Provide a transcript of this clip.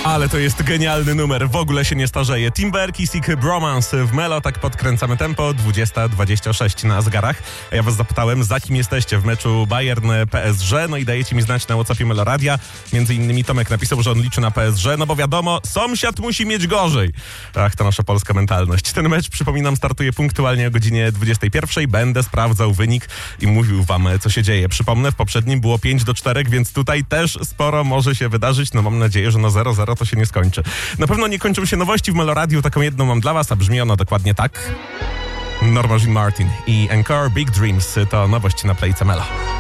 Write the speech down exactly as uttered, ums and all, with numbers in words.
Ale to jest genialny numer, w ogóle się nie starzeje. Timber, Kisik, Bromance w Melo, tak podkręcamy tempo, dwudziesta dwadzieścia sześć na zegarach. A ja was zapytałem, za kim jesteście w meczu Bayern-P S G, no i dajecie mi znać na WhatsAppie Melo Radia. Między innymi Tomek napisał, że on liczy na P S G, no bo wiadomo, sąsiad musi mieć gorzej. Ach, to nasza polska mentalność. Ten mecz, przypominam, startuje punktualnie o godzinie dwudziestej pierwszej. Będę sprawdzał wynik i mówił wam, co się dzieje. Przypomnę, w poprzednim było pięć do czterech, więc tutaj też sporo może się wydarzyć. No mam nadzieję, że na zero zero to się nie skończy. Na pewno nie kończą się nowości w Melo Radiu, taką jedną mam dla was, a brzmi ona dokładnie tak. Norma Jean Martin i Encore Big Dreams to nowość na Playce Melo.